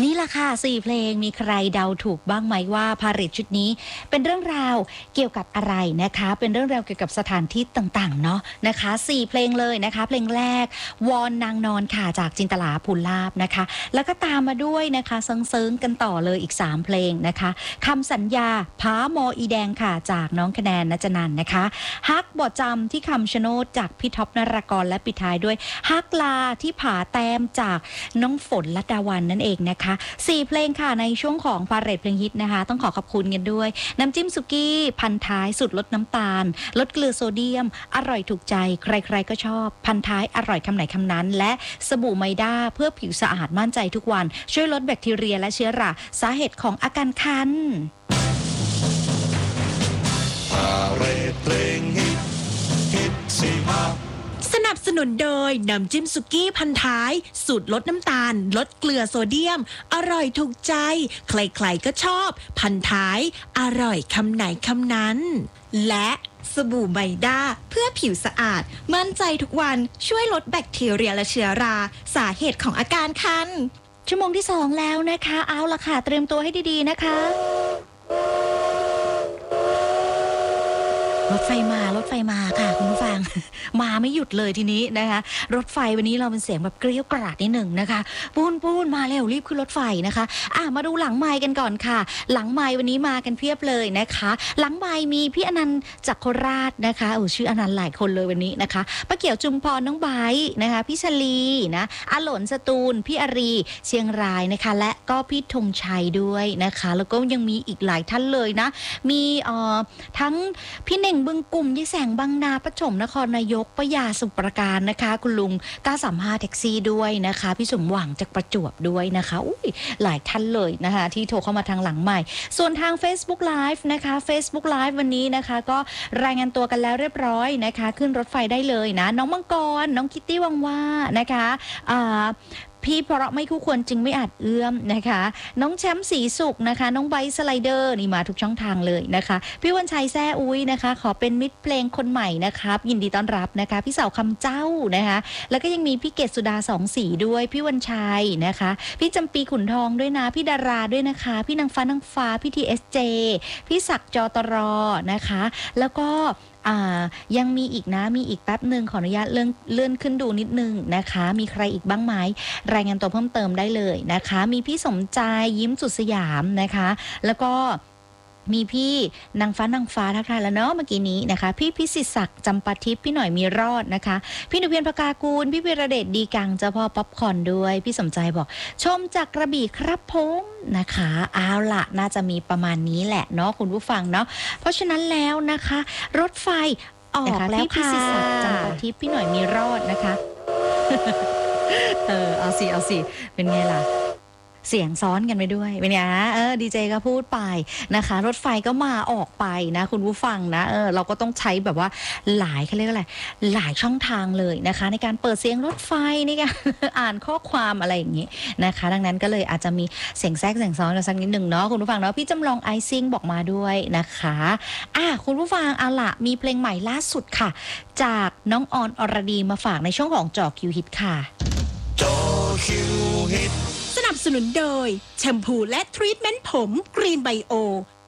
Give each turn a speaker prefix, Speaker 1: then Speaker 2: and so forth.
Speaker 1: นี่แหละค่ะ4เพลงมีใครเดาถูกบ้างไหมว่าพาเหรดชุดนี้เป็นเรื่องราวเกี่ยวกับอะไรนะคะเป็นเรื่องราวเกี่ยวกับสถานที่ต่างๆเนาะนะคะ4เพลงเลยนะคะเพลงแรกวอนนางนอนค่ะจากจินตลาภูลาภนะคะแล้วก็ตามมาด้วยนะคะเซิงๆกันต่อเลยอีก3เพลงนะคะคำสัญญาผาหมออีแดงค่ะจากน้องคะแนนณจนันท์นะคะฮักบ่จำที่คำชะโนดจากพี่ท็อปนรากรและปิดท้ายด้วยฮักลาที่ผาแต้มจากน้องฝนลัดดาวันนั่นเองนะคะ4เพลงค่ะในช่วงของพาเหรดเพลงฮิตนะคะต้องขอบคุณกันด้วยน้ำจิ้มสุกี้พันท้ายสุดลดน้ำตาลลดเกลือโซเดียมอร่อยถูกใจใครๆก็ชอบพันท้ายอร่อยคำไหนคำนั้นและสบู่ไมด้าเพื่อผิวสะอาดมั่นใจทุกวันช่วยลดแบคทีเรียและเชื้อราสาเหตุของอาการคัน
Speaker 2: พาเหรดเพลงฮิต
Speaker 3: สนับสนุนโดยน้ำจิ้มสุกี้พันท้ายสูตรลดน้ำตาลลดเกลือโซเดียมอร่อยถูกใจใครๆก็ชอบพันท้ายอร่อยคำไหนคำนั้นและสบู่ไมด้าเพื่อผิวสะอาดมั่นใจทุกวันช่วยลดแบคทีเรียและเชื้อราสาเหตุของอาการคัน
Speaker 1: ชั่วโมงที่2แล้วนะคะเอาล่ะค่ะเตรียมตัวให้ดีๆนะคะรถไฟมาค่ะคุณผู้ฟัง มาไม่หยุดเลยทีนี้นะคะรถไฟวันนี้เราเป็นเสียงแบบเกรี้ยวกราดนิดหนึ่งนะคะปูนมาเร็วรีบขึ้นรถไฟนะคะมาดูหลังไมค์กันก่อนค่ะหลังไมค์วันนี้มากันเพียบเลยนะคะหลังไมค์มีพี่อนันต์จากโคราชนะคะชื่ออนันต์หลายคนเลยวันนี้นะคะป้าเกี่ยวจุมพรน้องไบร์ทนะคะพี่ชลีนะอาหลนสตูลพี่อารีเชียงรายนะคะและก็พี่ธงชัยด้วยนะคะแล้วก็ยังมีอีกหลายท่านเลยนะมีทั้งพี่เน่งบึงกลุ่มยี่แสงบางนาประจมนครนายกปยาสุประการนะคะคุณลุง935แท็กซี่ด้วยนะคะพี่สมหวังจากประจวบด้วยนะคะหลายท่านเลยนะคะที่โทรเข้ามาทางหลังใหม่ส่วนทาง Facebook Live นะคะ Facebook Live วันนี้นะคะก็รายงานตัวกันแล้วเรียบร้อยนะคะขึ้นรถไฟได้เลยนะน้องมังกรน้องคิตตี้วังว่านะคะพี่เพราะไม่คู่ควรจึงไม่อาจเอื้อมนะคะน้องแชมป์สีสุขนะคะน้องไบสไลเดอร์นี่มาทุกช่องทางเลยนะคะพี่วันชัยแซ่อุ้ยนะคะขอเป็นมิตรเพลงคนใหม่นะครับยินดีต้อนรับนะคะพี่สาวคำเจ้านะคะแล้วก็ยังมีพี่เกศสุดา24ด้วยพี่วันชัยนะคะพี่จำปีขุนทองด้วยนะพี่ดาราด้วยนะคะพี่นางฟ้าพี่ทีเอสเจพี่ศักดิ์จตรนะคะแล้วก็ยังมีอีกนะมีอีกแป๊บหนึ่งขออนุญาตเลื่อนขึ้นดูนิดนึงนะคะมีใครอีกบ้างไหมรายงานตัวเพิ่มเติมได้เลยนะคะมีพี่สมใจยิ้มสุดสยามนะคะแล้วก็มีพี่นางฟ้าทักทายแล้วเนาะเมื่อกี้นี้นะคะพี่พิสิทธิ์ศักดิ์จำปาทิพย์พี่หน่อยมีรอดนะคะพี่หนุเพียรพกากูลพี่วีระเดชดีกังเจ้าพ่อป๊อปคอร์นด้วยพี่สมใจบอกชมจากกระบี่ครับผมนะคะเอาล่ะน่าจะมีประมาณนี้แหละเนาะคุณผู้ฟังเนาะเพราะฉะนั้นแล้วนะคะรถไฟออกแล้วค่ะพี่พิสิทธิ์ศักดิ์จำปาทิพย์พี่หน่อยมีรอดนะคะเอาสิเป็นไงล่ะเสียงซ้อนกันไปด้วยเป็นไงดีเจก็พูดไปนะคะรถไฟก็มาออกไปนะคุณผู้ฟังนะเราก็ต้องใช้แบบว่าเขาเรียกอะไรหลายช่องทางเลยนะคะในการเปิดเสียงรถไฟในการอ่านข้อความอะไรอย่างนี้นะคะดังนั้นก็เลยอาจจะมีเสียงแทรกเสียงซ้อนกันสักนิดหนึ่งเนาะคุณผู้ฟังเนาะพี่จำลองไอซิ่งบอกมาด้วยนะคะคุณผู้ฟังเอาล่ะมีเพลงใหม่ล่าสุดค่ะจากน้องออนอรดีมาฝากในช่วงของจอคิวฮิตค่ะ
Speaker 2: จอคิวฮิต
Speaker 3: สนับสนุนโดยแชมพูและทรีทเมนต์ผมกรีนไบโอ